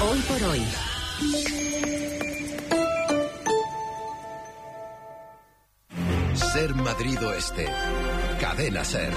Hoy por hoy. Ser Madrid Oeste. Cadena Ser.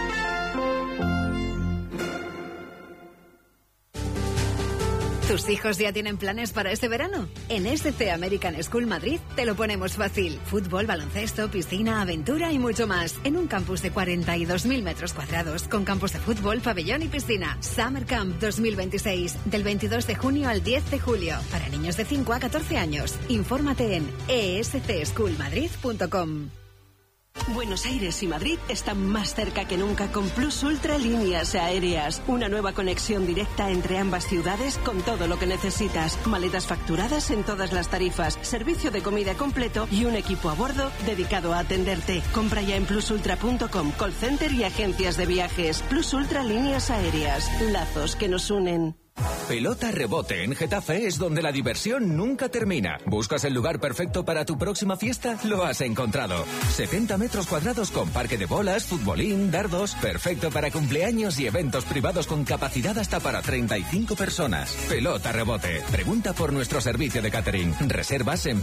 ¿Tus hijos ya tienen planes para este verano? En SC American School Madrid te lo ponemos fácil. Fútbol, baloncesto, piscina, aventura y mucho más. En un campus de 42.000 metros cuadrados, con campos de fútbol, pabellón y piscina. Summer Camp 2026, del 22 de junio al 10 de julio. Para niños de 5 a 14 años. Infórmate en escschoolmadrid.com. Buenos Aires y Madrid están más cerca que nunca con Plus Ultra Líneas Aéreas. Una nueva conexión directa entre ambas ciudades con todo lo que necesitas. Maletas facturadas en todas las tarifas, servicio de comida completo y un equipo a bordo dedicado a atenderte. Compra ya en plusultra.com, call center y agencias de viajes. Plus Ultra Líneas Aéreas. Lazos que nos unen. Pelota Rebote en Getafe es donde la diversión nunca termina. ¿Buscas el lugar perfecto para tu próxima fiesta? Lo has encontrado. 70 metros cuadrados con parque de bolas, futbolín, dardos. Perfecto para cumpleaños y eventos privados con capacidad hasta para 35 personas. Pelota Rebote. Pregunta por nuestro servicio de catering. Reservas en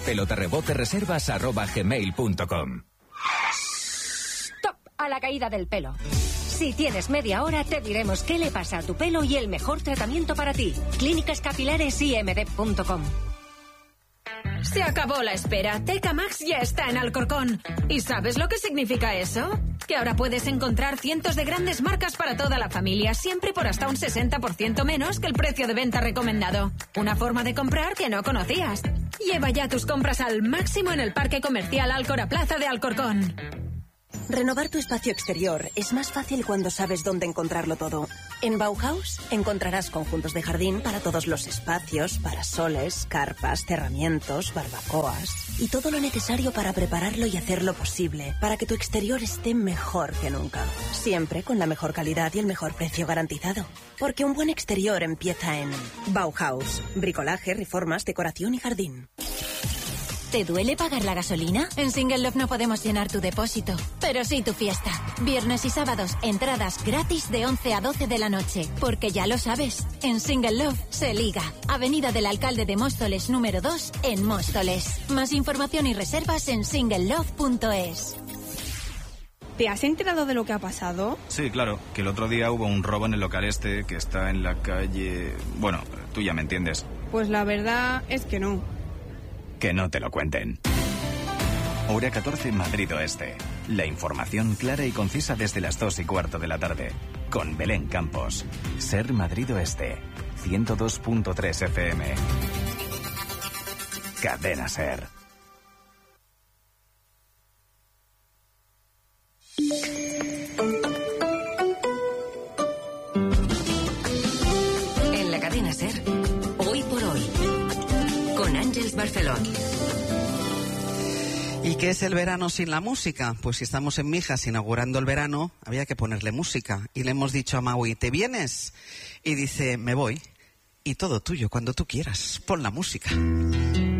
pelotarebotereservas@gmail.com. ¡Stop! A la caída del pelo. Si tienes media hora, te diremos qué le pasa a tu pelo y el mejor tratamiento para ti. Clínicas Capilares IMD.com. Se acabó la espera. Teca Max ya está en Alcorcón. ¿Y sabes lo que significa eso? Que ahora puedes encontrar cientos de grandes marcas para toda la familia, siempre por hasta un 60% menos que el precio de venta recomendado. Una forma de comprar que no conocías. Lleva ya tus compras al máximo en el Parque Comercial Alcora Plaza de Alcorcón. Renovar tu espacio exterior es más fácil cuando sabes dónde encontrarlo todo. En Bauhaus encontrarás conjuntos de jardín para todos los espacios, parasoles, carpas, cerramientos, barbacoas y todo lo necesario para prepararlo y hacerlo posible, para que tu exterior esté mejor que nunca. Siempre con la mejor calidad y el mejor precio garantizado. Porque un buen exterior empieza en Bauhaus. Bricolaje, reformas, decoración y jardín. ¿Te duele pagar la gasolina? En Single Love no podemos llenar tu depósito, pero sí tu fiesta. Viernes y sábados, entradas gratis de 11 a 12 de la noche. Porque ya lo sabes, en Single Love se liga. Avenida del Alcalde de Móstoles número 2, en Móstoles. Más información y reservas en singlelove.es. ¿Te has enterado de lo que ha pasado? Sí, claro, que el otro día hubo un robo en el local este que está en la calle... Bueno, tú ya me entiendes. Pues la verdad es que no. Que no te lo cuenten. Hora 14, Madrid Oeste. La información clara y concisa desde las 2:15 de la tarde. Con Belén Campos. Ser Madrid Oeste. 102.3 FM. Cadena Ser. En la Cadena Ser, Hoy por Hoy, con Ángeles Barceló. ¿Y qué es el verano sin la música? Pues si estamos en Mijas inaugurando el verano, había que ponerle música. Y le hemos dicho a Maui, ¿te vienes? Y dice, me voy. Y todo tuyo cuando tú quieras. Pon la música.